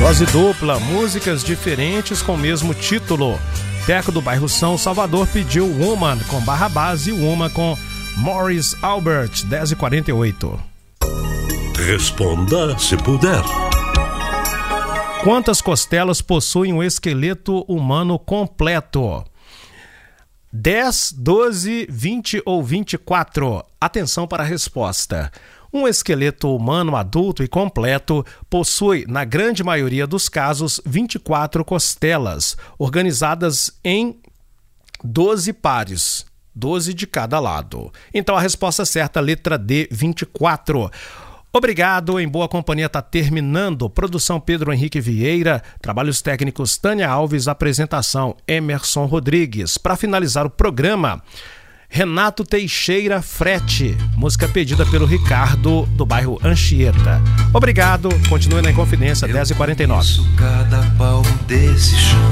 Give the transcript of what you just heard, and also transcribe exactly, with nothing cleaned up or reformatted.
Dose dupla, músicas diferentes com o mesmo título. Teco do bairro São Salvador pediu Woman com Barrabás e Woman com Morris Albert, dez e quarenta e oito. Responda se puder. Quantas costelas possuem um esqueleto humano completo? dez, doze, vinte ou vinte e quatro? Atenção para a resposta. Um esqueleto humano adulto e completo possui, na grande maioria dos casos, vinte e quatro costelas, organizadas em doze pares, doze de cada lado. Então a resposta certa, letra D, vinte e quatro. Obrigado, Em Boa Companhia está terminando. Produção Pedro Henrique Vieira, trabalhos técnicos Tânia Alves, apresentação Emerson Rodrigues. Para finalizar o programa, Renato Teixeira Frete, música pedida pelo Ricardo do bairro Anchieta. Obrigado, continue na Inconfidência, dez e quarenta e nove. Cada palmo desse chão